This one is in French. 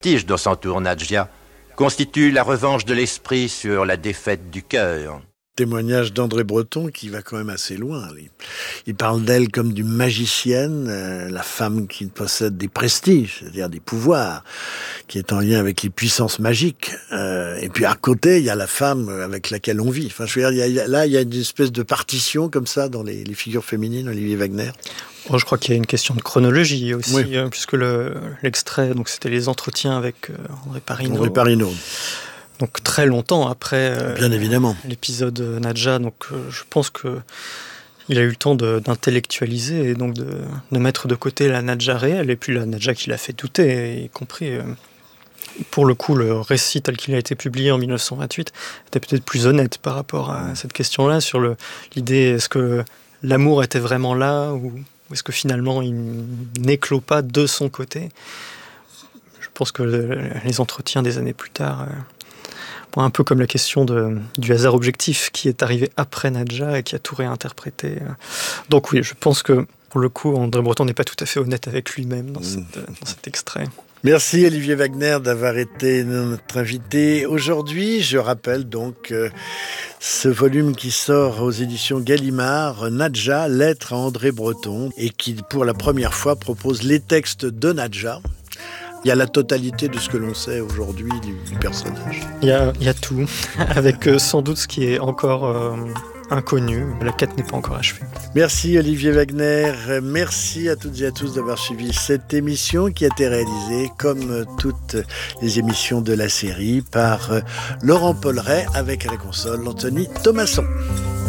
Tige dont s'entoure Nadja constitue la revanche de l'esprit sur la défaite du cœur. Témoignage d'André Breton qui va quand même assez loin. Il parle d'elle comme d'une magicienne, la femme qui possède des prestiges, c'est-à-dire des pouvoirs, qui est en lien avec les puissances magiques. Et puis à côté, il y a la femme avec laquelle on vit. Enfin, je veux dire, il y a une espèce de partition comme ça dans les figures féminines, Olivier Wagner. Oh, je crois qu'il y a une question de chronologie aussi, oui. Puisque l'extrait, donc c'était les entretiens avec André Parinaud. André Parinaud. Donc très longtemps après bien évidemment. L'épisode Nadja, donc je pense que il a eu le temps d'intellectualiser et donc de mettre de côté la Nadja réelle et puis la Nadja qui l'a fait douter, y compris pour le coup le récit tel qu'il a été publié en 1928 était peut-être plus honnête par rapport à cette question-là sur l'idée est-ce que l'amour était vraiment là ou est-ce que finalement il n'éclot pas de son côté. Je pense que les entretiens des années plus tard un peu comme la question du hasard objectif qui est arrivé après Nadja et qui a tout réinterprété. Donc oui, je pense que pour le coup, André Breton n'est pas tout à fait honnête avec lui-même dans cet extrait. Merci Olivier Wagner d'avoir été notre invité aujourd'hui. Je rappelle donc ce volume qui sort aux éditions Gallimard, Nadja, lettre à André Breton, et qui pour la première fois propose les textes de Nadja. Il y a la totalité de ce que l'on sait aujourd'hui du personnage. Il y a tout, avec sans doute ce qui est encore inconnu. La quête n'est pas encore achevée. Merci Olivier Wagner. Merci à toutes et à tous d'avoir suivi cette émission qui a été réalisée, comme toutes les émissions de la série, par Laurent Polleret avec à la console Anthony Thomasson.